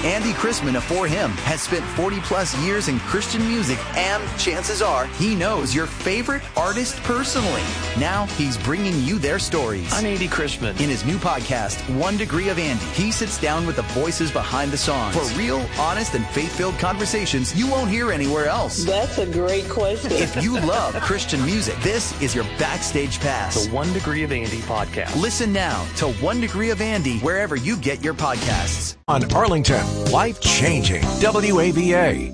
Andy Chrisman of For Him has spent 40-plus years in Christian music, and chances are he knows your favorite artist personally. Now he's bringing you their stories. I'm Andy Chrisman. In his new podcast, 1 Degree of Andy, he sits down with the voices behind the songs for real, honest, and faith-filled conversations you won't hear anywhere else. That's a great question. If you love Christian music, this is your backstage pass. The 1 Degree of Andy podcast. Listen now to 1 Degree of Andy wherever you get your podcasts. On Arlington, life-changing WAVA.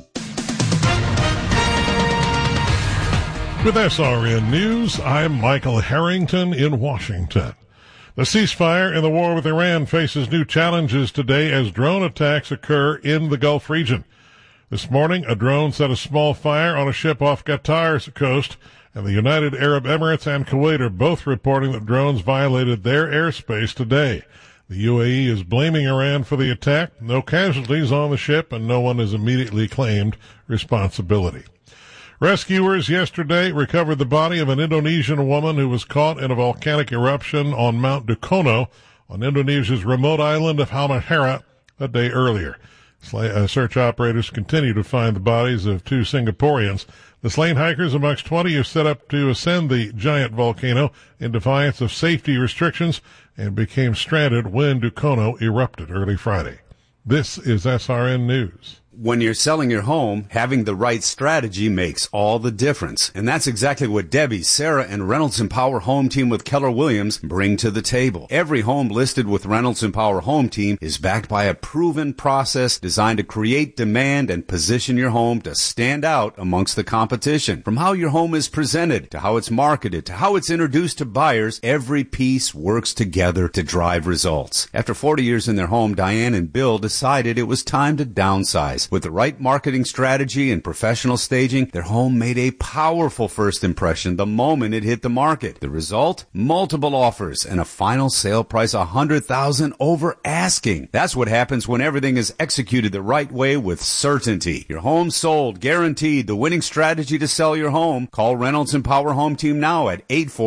With SRN News, I'm Michael Harrington in Washington. The ceasefire in the war with Iran faces new challenges today as drone attacks occur in the Gulf region. This morning, a drone set a small fire on a ship off Qatar's coast, and the United Arab Emirates and Kuwait are both reporting that drones violated their airspace today. The UAE is blaming Iran for the attack. No casualties on the ship, and no one has immediately claimed responsibility. Rescuers yesterday recovered the body of an Indonesian woman who was caught in a volcanic eruption on Mount Dukono on Indonesia's remote island of Halmahera a day earlier. Search operators continue to find the bodies of 2 Singaporeans. The slain hikers, amongst 20, are set up to ascend the giant volcano in defiance of safety restrictions and became stranded when Dukono erupted early Friday. This is SRN News. When you're selling your home, having the right strategy makes all the difference. And that's exactly what Debbie, Sarah, and Reynolds & Power Home Team with Keller Williams bring to the table. Every home listed with Reynolds & Power Home Team is backed by a proven process designed to create demand and position your home to stand out amongst the competition. From how your home is presented, to how it's marketed, to how it's introduced to buyers, every piece works together to drive results. After 40 years in their home, Diane and Bill decided it was time to downsize. With the right marketing strategy and professional staging, their home made a powerful first impression the moment it hit the market. The result? Multiple offers and a final sale price $100,000 over asking. That's what happens when everything is executed the right way with certainty. Your home sold, guaranteed. The winning strategy to sell your home. Call Reynolds & Power Home Team now at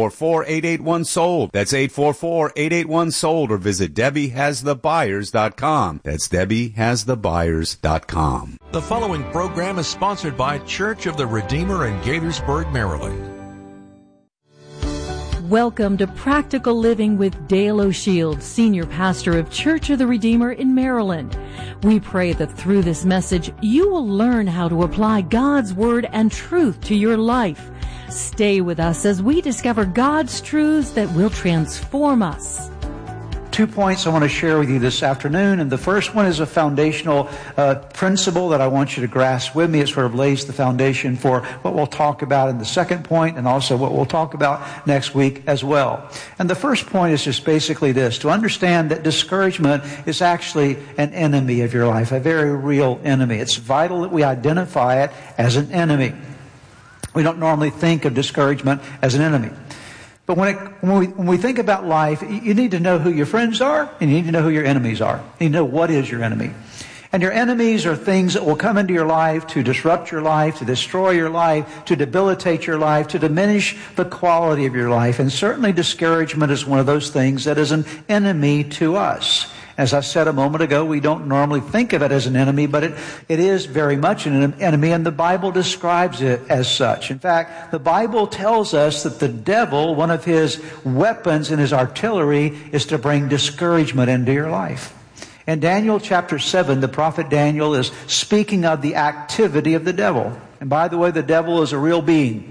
844-881-SOLD. That's 844-881-SOLD, or visit DebbieHasTheBuyers.com. That's DebbieHasTheBuyers.com. The following program is sponsored by Church of the Redeemer in Gaithersburg, Maryland. Welcome to Practical Living with Dale O'Shields, Senior Pastor of Church of the Redeemer in Maryland. We pray that through this message, you will learn how to apply God's Word and truth to your life. Stay with us as we discover God's truths that will transform us. 2 points I want to share with you this afternoon, and the first one is a foundational principle that I want you to grasp with me. It sort of lays the foundation for what we'll talk about in the second point, and also what we'll talk about next week as well. And the first point is just basically this: to understand that discouragement is actually an enemy of your life, a very real enemy. It's vital that we identify it as an enemy. We don't normally think of discouragement as an enemy. But when we think about life, you need to know who your friends are, and you need to know who your enemies are. You need to know what is your enemy. And your enemies are things that will come into your life to disrupt your life, to destroy your life, to debilitate your life, to diminish the quality of your life. And certainly discouragement is one of those things that is an enemy to us. As I said a moment ago, we don't normally think of it as an enemy, but it is very much an enemy, and the Bible describes it as such. In fact, the Bible tells us that the devil, one of his weapons in his artillery, is to bring discouragement into your life. In Daniel chapter 7, the prophet Daniel is speaking of the activity of the devil. And by the way, the devil is a real being.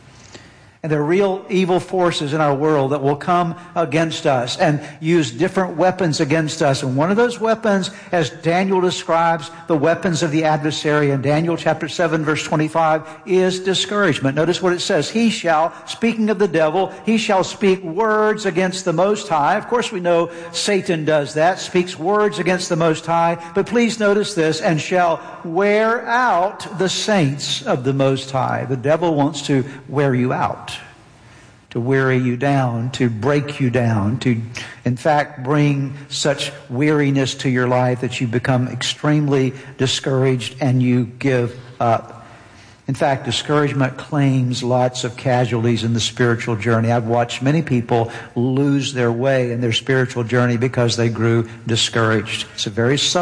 And there are real evil forces in our world that will come against us and use different weapons against us. And one of those weapons, as Daniel describes the weapons of the adversary in Daniel chapter 7, verse 25, is discouragement. Notice what it says. He shall, speaking of the devil, he shall speak words against the Most High. Of course, we know Satan does that, speaks words against the Most High. But please notice this, and shall wear out the saints of the Most High. The devil wants to wear you out, to weary you down, to break you down, to, in fact, bring such weariness to your life that you become extremely discouraged and you give up. In fact, discouragement claims lots of casualties in the spiritual journey. I've watched many people lose their way in their spiritual journey because they grew discouraged. It's a very subtle